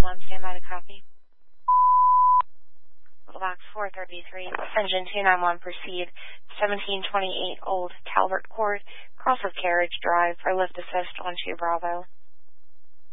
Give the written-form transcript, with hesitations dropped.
291, stand by to copy. Box 433, engine 291, proceed. 1728 Old Calvert Court, cross of Carriage Drive, for lift assist 12 Bravo.